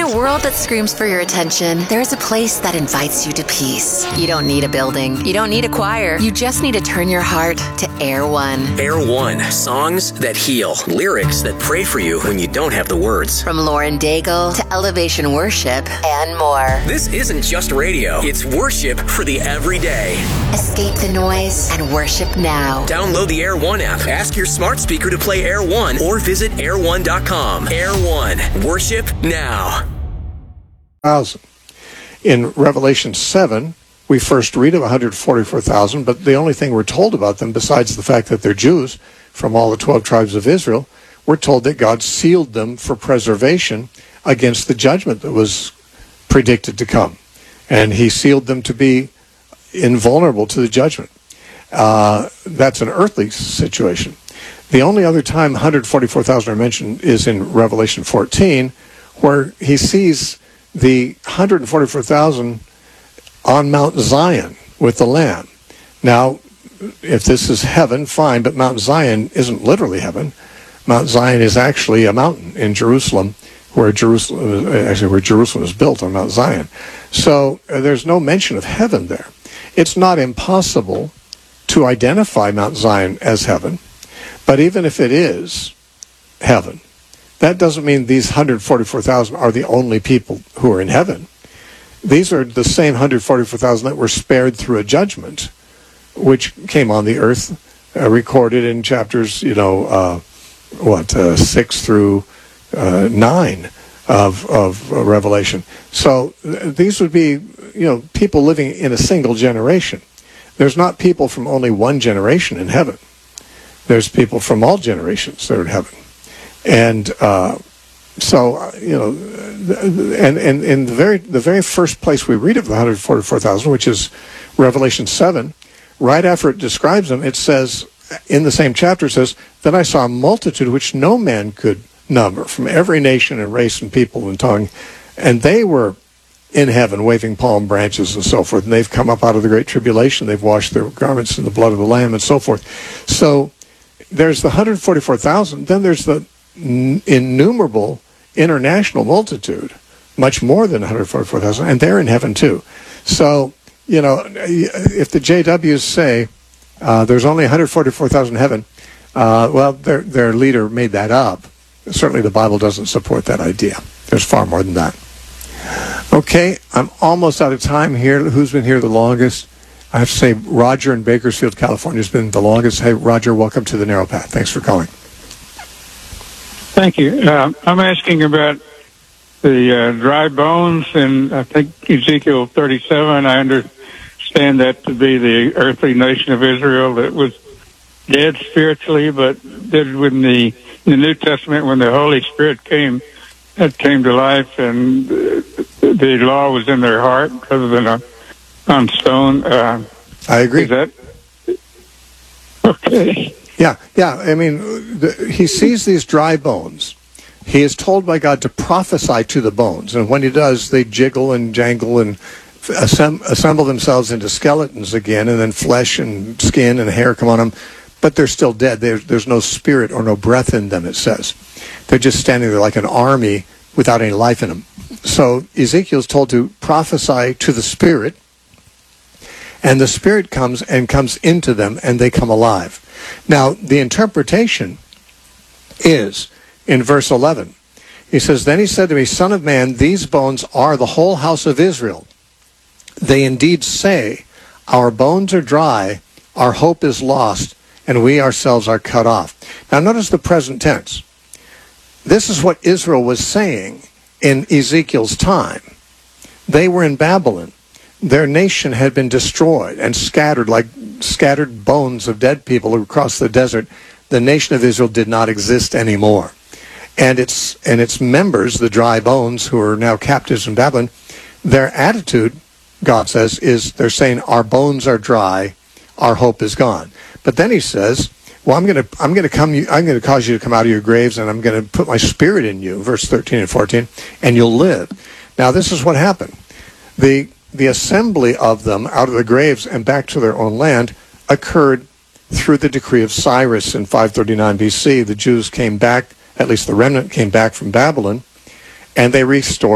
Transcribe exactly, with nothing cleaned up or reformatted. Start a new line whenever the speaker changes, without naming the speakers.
a world that screams for your attention, there is a place that invites you to peace. You don't need a building. You don't need a choir. You just need to turn your heart to Air One.
Air One. Songs that heal. Lyrics that pray for you when you don't have the words.
From Lauren Daigle to Elevation Worship and more.
This isn't just radio. It's worship for the everyday.
Escape the noise and worship now.
Download the Air One app. Ask your smart speaker to play Air One or visit air one dot com. Air One. Worship now.
In Revelation seven, we first read of one hundred forty-four thousand, but the only thing we're told about them, besides the fact that they're Jews from all the twelve tribes of Israel, we're told that God sealed them for preservation against the judgment that was predicted to come. And he sealed them to be invulnerable to the judgment. Uh, that's an earthly situation. The only other time one hundred forty-four thousand are mentioned is in Revelation fourteen, where he sees the one hundred forty-four thousand on Mount Zion with the Lamb. Now, if this is heaven, fine, but Mount Zion isn't literally heaven. Mount Zion is actually a mountain in Jerusalem, where Jerusalem, actually where Jerusalem is built on Mount Zion. So uh, there's no mention of heaven there. It's not impossible to identify Mount Zion as heaven, but even if it is heaven, that doesn't mean these one hundred forty-four thousand are the only people who are in heaven. These are the same one hundred forty-four thousand that were spared through a judgment, which came on the earth, uh, recorded in chapters, you know, uh, what, uh, six through uh, nine of, of uh, Revelation. So th- these would be, you know, people living in a single generation. There's not people from only one generation in heaven. There's people from all generations that are in heaven. And uh, so, you know, and, and, and the very the very first place we read of the one hundred forty-four thousand, which is Revelation seven, right after it describes them, it says, in the same chapter, it says, "Then I saw a multitude which no man could number, from every nation and race and people and tongue, and they were in heaven waving palm branches and so forth, and they've come up out of the great tribulation, they've washed their garments in the blood of the Lamb," and so forth. So there's the one hundred forty-four thousand, then there's the innumerable international multitude, much more than one hundred forty-four thousand, and they're in heaven too. So, you know, if the J Ws say uh, there's only one hundred forty-four thousand in heaven, uh, well, their their leader made that up. Certainly the Bible doesn't support that idea. There's far more than that. Okay, I'm almost out of time here. Who's been here the longest? I have to say Roger in Bakersfield, California has been the longest. Hey, Roger, welcome to the Narrow Path. Thanks for calling.
Thank you. Uh, I'm asking about the uh, dry bones in, I think, Ezekiel thirty-seven. I understand that to be the earthly nation of Israel that was dead spiritually, but dead when the, in the New Testament, when the Holy Spirit came, that came to life, and uh, the law was in their heart rather than a, on stone. Uh,
I agree.
Is that okay?
Yeah, yeah. I mean, the, he sees these dry bones. He is told by God to prophesy to the bones. And when he does, they jiggle and jangle and assemb- assemble themselves into skeletons again, and then flesh and skin and hair come on them. But they're still dead. There's, there's no spirit or no breath in them, it says. They're just standing there like an army without any life in them. So Ezekiel's told to prophesy to the spirit, and the spirit comes and comes into them, and they come alive. Now, the interpretation is in verse eleven. He says, "Then he said to me, Son of man, these bones are the whole house of Israel. They indeed say, our bones are dry, our hope is lost, and we ourselves are cut off." Now, notice the present tense. This is what Israel was saying in Ezekiel's time. They were in Babylon. Their nation had been destroyed and scattered like scattered bones of dead people across the desert. The nation of Israel did not exist anymore. And its and its members, the dry bones who are now captives in Babylon, their attitude, God says, is they're saying, our bones are dry, our hope is gone. But then he says, well, I'm going to I'm going to come I'm going to cause you to come out of your graves, and I'm going to put my spirit in you, verse thirteen and fourteen, and you'll live. Now, this is what happened. The the assembly of them out of the graves and back to their own land occurred through the decree of Cyrus in five thirty-nine B C. The Jews came back, at least the remnant came back from Babylon, and they restored